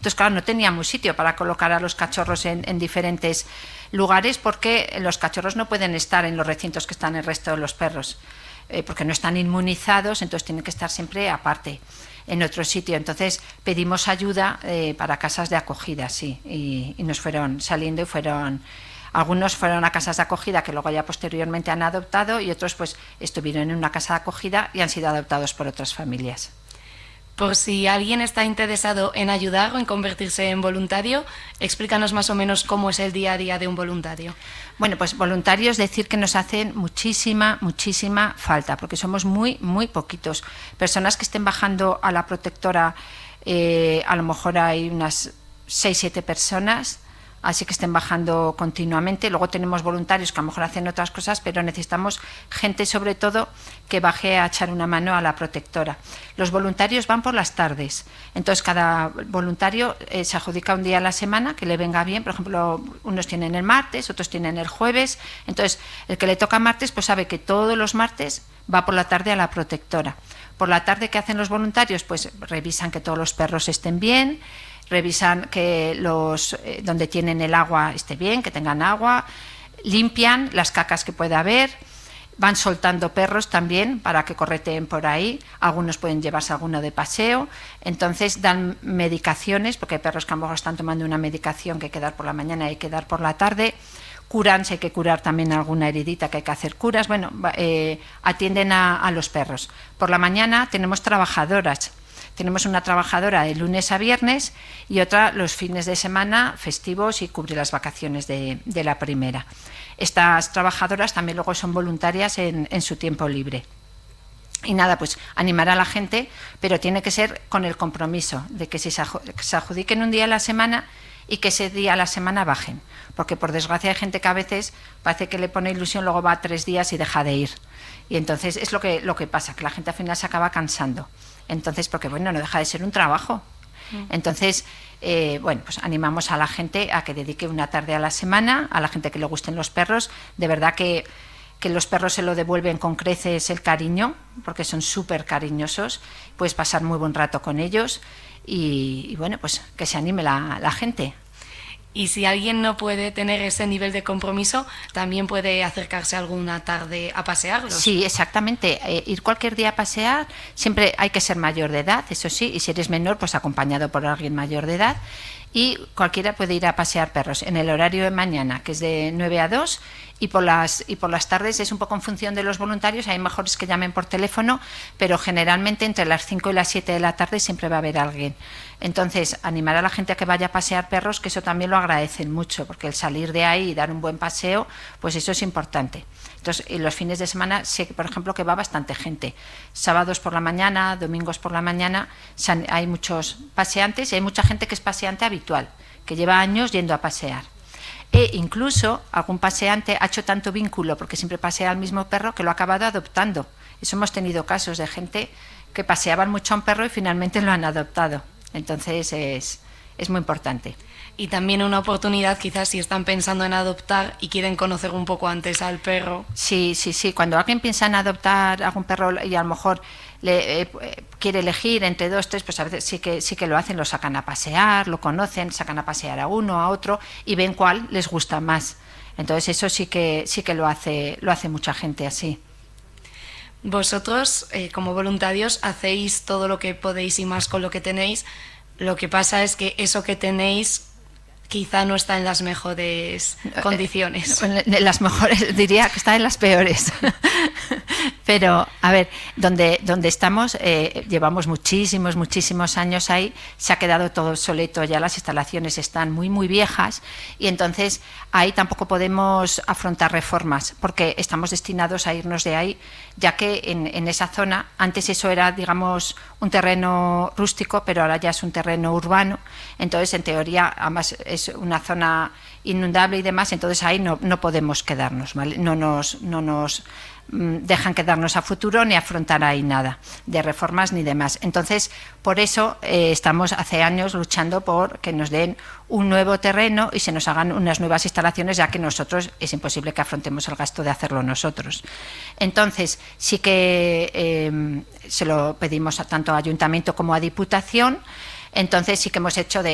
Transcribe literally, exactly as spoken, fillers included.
Entonces, claro, no teníamos sitio para colocar a los cachorros en, en diferentes lugares porque los cachorros no pueden estar en los recintos que están el resto de los perros, eh, porque no están inmunizados, entonces tienen que estar siempre aparte, en otro sitio. Entonces pedimos ayuda eh, para casas de acogida, sí, y, y nos fueron saliendo y fueron... Algunos fueron a casas de acogida que luego ya posteriormente han adoptado y otros pues estuvieron en una casa de acogida y han sido adoptados por otras familias. Por si alguien está interesado en ayudar o en convertirse en voluntario, explícanos más o menos cómo es el día a día de un voluntario. Bueno, pues voluntarios, decir que nos hacen muchísima, muchísima falta, porque somos muy, muy poquitos. Personas que estén bajando a la protectora, eh, a lo mejor hay unas seis, siete personas, así que estén bajando continuamente. Luego tenemos voluntarios que a lo mejor hacen otras cosas, pero necesitamos gente sobre todo que baje a echar una mano a la protectora. Los voluntarios van por las tardes, entonces cada voluntario eh, se adjudica un día a la semana que le venga bien. Por ejemplo, unos tienen el martes, otros tienen el jueves, entonces el que le toca martes pues sabe que todos los martes va por la tarde a la protectora. Por la tarde, ¿qué hacen los voluntarios? Pues revisan que todos los perros estén bien, revisan que los eh, donde tienen el agua esté bien, que tengan agua, limpian las cacas que pueda haber, van soltando perros también para que correteen por ahí, algunos pueden llevarse alguno de paseo, entonces dan medicaciones, porque hay perros que a lo mejor están tomando una medicación que hay que dar por la mañana y hay que dar por la tarde, curan, si hay que curar también alguna heridita que hay que hacer curas, bueno, eh, atienden a, a los perros. Por la mañana tenemos trabajadoras. Tenemos una trabajadora de lunes a viernes y otra los fines de semana festivos y cubre las vacaciones de, de la primera. Estas trabajadoras también luego son voluntarias en, en su tiempo libre. Y nada, pues animar a la gente, pero tiene que ser con el compromiso de que si se, se adjudiquen un día a la semana y que ese día a la semana bajen. Porque por desgracia hay gente que a veces parece que le pone ilusión, luego va tres días y deja de ir. Y entonces es lo que, lo que pasa, que la gente al final se acaba cansando. Entonces, porque bueno, no deja de ser un trabajo. Entonces, eh, bueno, pues animamos a la gente a que dedique una tarde a la semana, a la gente que le gusten los perros. De verdad que, que los perros se lo devuelven con creces el cariño, porque son súper cariñosos. Puedes pasar muy buen rato con ellos y, y bueno, pues que se anime la, la gente. Y si alguien no puede tener ese nivel de compromiso, también puede acercarse alguna tarde a pasearlos. Sí, exactamente. Eh, ir cualquier día a pasear, siempre hay que ser mayor de edad, eso sí, y si eres menor, pues acompañado por alguien mayor de edad. Y cualquiera puede ir a pasear perros en el horario de mañana, que es de nueve a dos, y por las y por las tardes es un poco en función de los voluntarios. Hay mejores que llamen por teléfono, pero generalmente entre las cinco y las siete de la tarde siempre va a haber alguien. Entonces, animar a la gente a que vaya a pasear perros, que eso también lo agradecen mucho, porque el salir de ahí y dar un buen paseo, pues eso es importante. Entonces, en los fines de semana sé, por ejemplo, que va bastante gente. Sábados por la mañana, domingos por la mañana, hay muchos paseantes y hay mucha gente que es paseante habitual, que lleva años yendo a pasear. E incluso algún paseante ha hecho tanto vínculo, porque siempre pasea al mismo perro, que lo ha acabado adoptando. Eso hemos tenido casos de gente que paseaban mucho a un perro y finalmente lo han adoptado. Entonces es, es muy importante. Y también una oportunidad quizás si están pensando en adoptar y quieren conocer un poco antes al perro. Sí, sí, sí. Cuando alguien piensa en adoptar algún perro y a lo mejor le, eh, quiere elegir entre dos, tres, pues a veces sí que, sí que lo hacen, lo sacan a pasear, lo conocen, sacan a pasear a uno, a otro y ven cuál les gusta más. Entonces eso sí que, sí que lo hace, lo hace mucha gente así. Vosotros, eh, como voluntarios, hacéis todo lo que podéis y más con lo que tenéis. Lo que pasa es que eso que tenéis quizá no está en las mejores condiciones. En las mejores, diría que está en las peores. Pero, a ver, donde, donde estamos, eh, llevamos muchísimos, muchísimos años ahí, se ha quedado todo obsoleto, ya las instalaciones están muy, muy viejas y entonces ahí tampoco podemos afrontar reformas porque estamos destinados a irnos de ahí, ya que en, en esa zona, antes eso era, digamos, un terreno rústico, pero ahora ya es un terreno urbano, entonces en teoría, además es una zona inundable y demás, entonces ahí no, no podemos quedarnos, ¿vale? No nos... No nos dejan quedarnos a futuro ni afrontar ahí nada de reformas ni demás. Entonces, por eso eh, estamos hace años luchando por que nos den un nuevo terreno y se nos hagan unas nuevas instalaciones, ya que nosotros es imposible que afrontemos el gasto de hacerlo nosotros. Entonces, sí que eh, se lo pedimos a, tanto a Ayuntamiento como a Diputación. Entonces sí que hemos hecho de